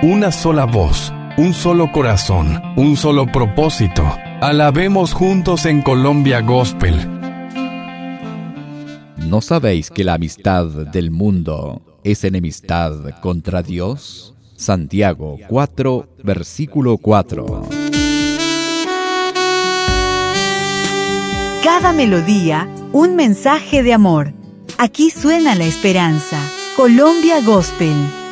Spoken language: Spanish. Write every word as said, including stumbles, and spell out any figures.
una sola voz, un solo corazón, un solo propósito. Alabemos juntos en Colombia Gospel. ¿No sabéis que la amistad del mundo es enemistad contra Dios? Santiago cuatro, versículo cuatro. Cada melodía, un mensaje de amor. Aquí suena la esperanza. Colombia Gospel.